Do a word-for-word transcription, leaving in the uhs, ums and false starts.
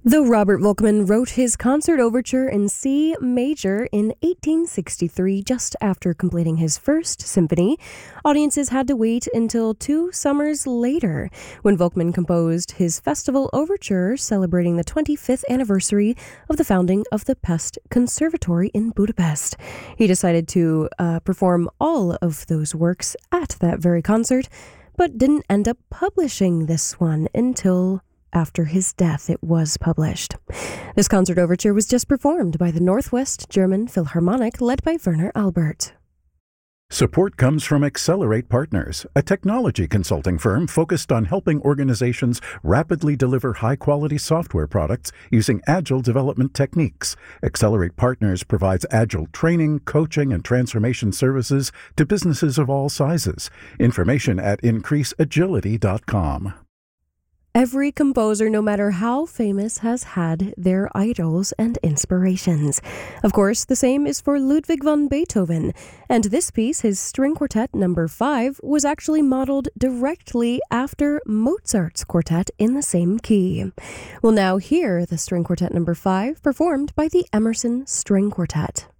Though Robert Volkmann wrote his concert overture in C major in eighteen sixty-three, just after completing his first symphony, audiences had to wait until two summers later, when Volkmann composed his festival overture celebrating the twenty-fifth anniversary of the founding of the Pest Conservatory in Budapest. He decided to uh, perform all of those works at that very concert, but didn't end up publishing this one until after his death it was published. This concert overture was just performed by the Northwest German Philharmonic, led by Werner Albert. Support comes from Accelerate Partners, a technology consulting firm focused on helping organizations rapidly deliver high-quality software products using agile development techniques. Accelerate Partners provides agile training, coaching, and transformation services to businesses of all sizes. Information at increase agility dot com. Every composer, no matter how famous, has had their idols and inspirations. Of course, the same is for Ludwig van Beethoven, and this piece, his String Quartet number five, was actually modeled directly after Mozart's quartet in the same key. We'll now hear the String Quartet number five performed by the Emerson String Quartet.